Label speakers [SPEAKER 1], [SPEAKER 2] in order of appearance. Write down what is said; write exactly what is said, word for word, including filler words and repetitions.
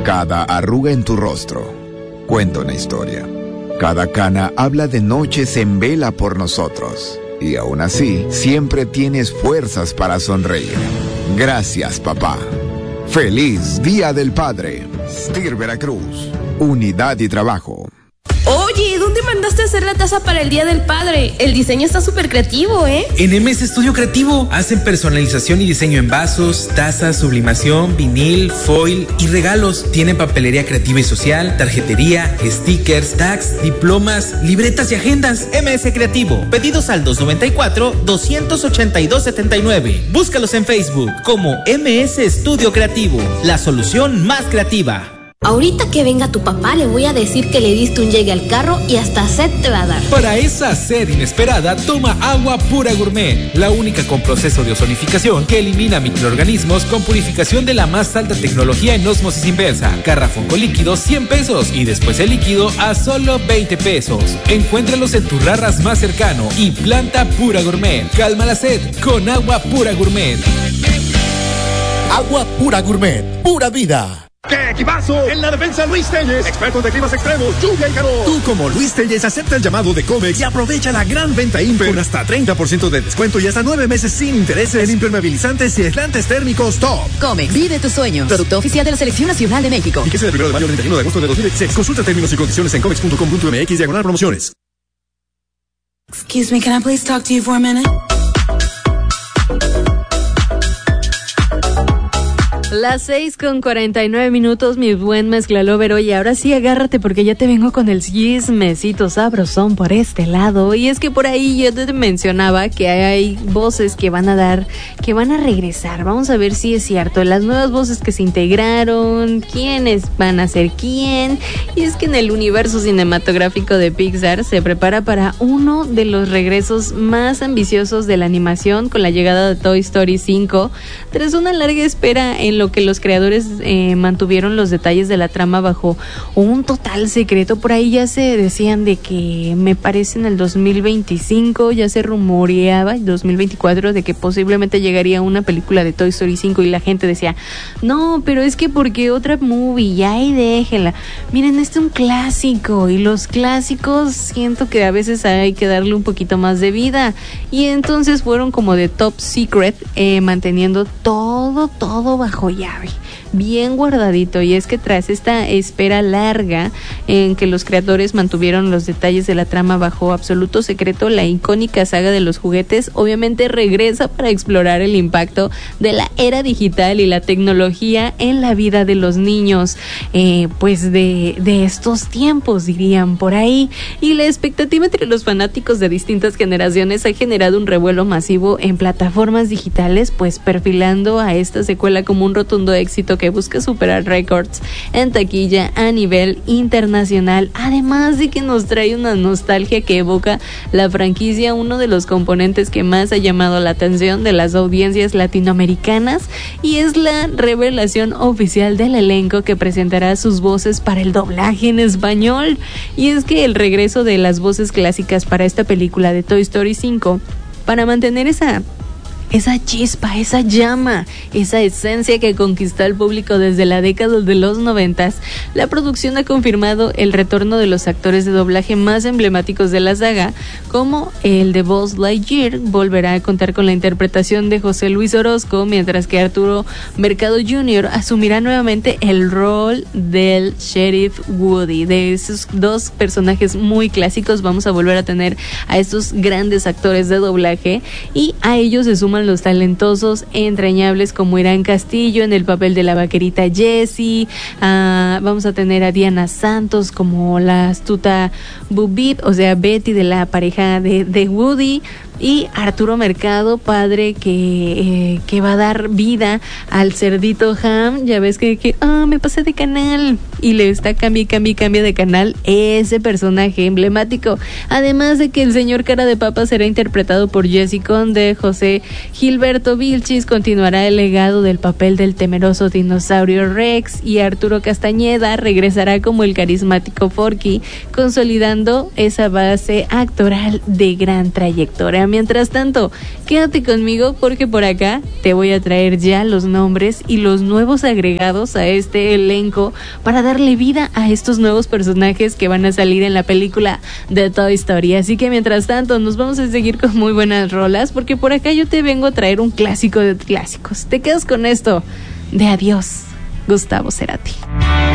[SPEAKER 1] Cada arruga en tu rostro cuenta una historia. Cada cana habla de noches en vela por nosotros. Y aún así, siempre tienes fuerzas para sonreír. Gracias, papá. ¡Feliz Día del Padre! S T I R Veracruz. Unidad y trabajo.
[SPEAKER 2] Oye, ¿dónde mandaste a hacer la taza para el Día del Padre? El diseño está súper creativo, ¿eh?
[SPEAKER 3] En M S Estudio Creativo hacen personalización y diseño en vasos, tazas, sublimación, vinil, foil y regalos. Tienen papelería creativa y social, tarjetería, stickers, tags, diplomas, libretas y agendas. M S Creativo. Pedidos al dos noventa y cuatro, doscientos ochenta y dos setenta y nueve. Búscalos en Facebook como M S Estudio Creativo. La solución más creativa.
[SPEAKER 2] Ahorita que venga tu papá le voy a decir que le diste un llegue al carro y hasta sed te va a dar.
[SPEAKER 3] Para esa sed inesperada, toma Agua Pura Gourmet, la única con proceso de ozonificación que elimina microorganismos con purificación de la más alta tecnología en ósmosis inversa. Garrafón con líquido cien pesos y después el líquido a solo veinte pesos. Encuéntralos en tu Rarras más cercano y planta Pura Gourmet. Calma la sed con Agua Pura Gourmet.
[SPEAKER 4] Agua Pura Gourmet, pura vida.
[SPEAKER 5] ¡Qué equipazo! En la defensa Luis Telles, expertos de climas extremos, lluvia y calor. Tú como Luis Telles acepta el llamado de Comex y aprovecha la gran venta Imper con hasta treinta por ciento de descuento y hasta nueve meses sin intereses en impermeabilizantes y aislantes térmicos top.
[SPEAKER 6] Comex, vive tus sueños. Producto oficial de la Selección Nacional de México.
[SPEAKER 5] Y que sea del primero de mayo al treinta y uno de agosto de dos mil dieciséis. Consulta términos y condiciones en comex punto com punto m x diagonal promociones.
[SPEAKER 7] Excuse me, can I please talk to you for a minute?
[SPEAKER 8] Las seis con cuarenta y nueve minutos, mi buen mezclalover. Oye, ahora sí agárrate porque ya te vengo con el chismecito sabrosón por este lado. Y es que por ahí yo te mencionaba que hay voces que van a dar, que van a regresar. Vamos a ver si es cierto. Las nuevas voces que se integraron, quiénes van a ser quién. Y es que en el universo cinematográfico de Pixar se prepara para uno de los regresos más ambiciosos de la animación con la llegada de Toy Story cinco. Tras una larga espera en lo que los creadores eh, mantuvieron los detalles de la trama bajo un total secreto. Por ahí ya se decían de que me parece en el dos mil veinticinco, ya se rumoreaba, dos mil veinticuatro, de que posiblemente llegaría una película de Toy Story cinco y la gente decía, no, pero es que porque otra movie, ya ahí déjela. Miren, este es un clásico y los clásicos siento que a veces hay que darle un poquito más de vida y entonces fueron como de top secret, eh, manteniendo todo, todo bajo llave, bien guardadito. Y es que tras esta espera larga en que los creadores mantuvieron los detalles de la trama bajo absoluto secreto, la icónica saga de los juguetes obviamente regresa para explorar el impacto de la era digital y la tecnología en la vida de los niños, eh, pues de, de estos tiempos, dirían por ahí. Y la expectativa entre los fanáticos de distintas generaciones ha generado un revuelo masivo en plataformas digitales, pues perfilando a esta secuela como un rotundo éxito que busca superar récords en taquilla a nivel internacional, además de que nos trae una nostalgia que evoca la franquicia, uno de los componentes que más ha llamado la atención de las audiencias latinoamericanas, y es la revelación oficial del elenco que presentará sus voces para el doblaje en español. Y es que el regreso de las voces clásicas para esta película de Toy Story cinco, para mantener esa esa chispa, esa llama, esa esencia que conquistó al público desde la década de los noventas, la producción ha confirmado el retorno de los actores de doblaje más emblemáticos de la saga, como el de Buzz Lightyear volverá a contar con la interpretación de José Luis Orozco, mientras que Arturo Mercado junior asumirá nuevamente el rol del Sheriff Woody. De esos dos personajes muy clásicos vamos a volver a tener a estos grandes actores de doblaje, y a ellos se suman los talentosos e entrañables como Irán Castillo en el papel de la vaquerita Jessie. Uh, vamos a tener a Diana Santos como la astuta Bubip, o sea Betty, de la pareja de, de Woody, y Arturo Mercado, padre que, eh, que va a dar vida al cerdito Ham. Ya ves que, que ah, me pasé de canal y le está cambia y cambia y cambia de canal, ese personaje emblemático. Además de que el señor Cara de Papa será interpretado por Jesse Conde. José Gilberto Vilchis continuará el legado del papel del temeroso dinosaurio Rex, y Arturo Castañeda regresará como el carismático Forky, consolidando esa base actoral de gran trayectoria. Mientras tanto, quédate conmigo porque por acá te voy a traer ya los nombres y los nuevos agregados a este elenco para darle vida a estos nuevos personajes que van a salir en la película de Toy Story. Así que mientras tanto nos vamos a seguir con muy buenas rolas porque por acá yo te vengo a traer un clásico de clásicos. Te quedas con esto de Adiós, Gustavo Cerati.